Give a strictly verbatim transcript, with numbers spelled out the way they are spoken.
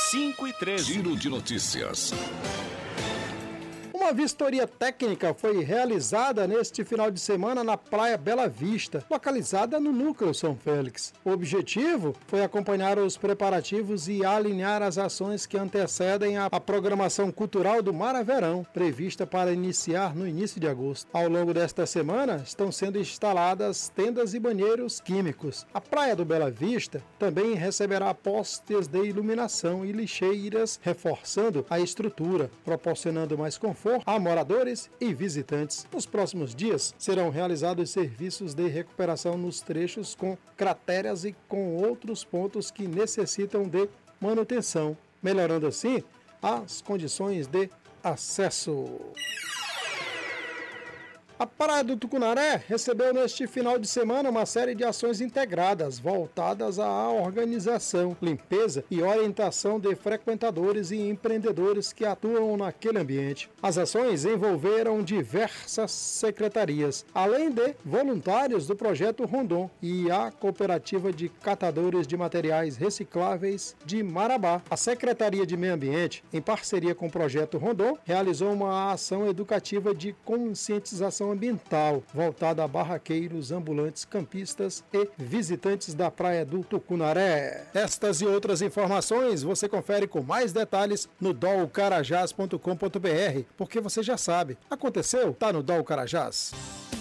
cinco e treze. Giro de notícias. Uma vistoria técnica foi realizada neste final de semana na Praia Bela Vista, localizada no núcleo São Félix. O objetivo foi acompanhar os preparativos e alinhar as ações que antecedem a, a programação cultural do Maraverão, prevista para iniciar no início de agosto. Ao longo desta semana, estão sendo instaladas tendas e banheiros químicos. A Praia do Bela Vista também receberá postes de iluminação e lixeiras, reforçando a estrutura, proporcionando mais conforto a moradores e visitantes. Nos próximos dias serão realizados serviços de recuperação nos trechos com crateras e com outros pontos que necessitam de manutenção, melhorando assim as condições de acesso. A Praia do Tucunaré recebeu neste final de semana uma série de ações integradas voltadas à organização, limpeza e orientação de frequentadores e empreendedores que atuam naquele ambiente. As ações envolveram diversas secretarias, além de voluntários do Projeto Rondon e a Cooperativa de Catadores de Materiais Recicláveis de Marabá. A Secretaria de Meio Ambiente, em parceria com o Projeto Rondon, realizou uma ação educativa de conscientização ambiental, voltada a barraqueiros, ambulantes, campistas e visitantes da Praia do Tucunaré. Estas e outras informações você confere com mais detalhes no dol carajás ponto com ponto br, porque você já sabe, aconteceu, tá no Dol Carajás.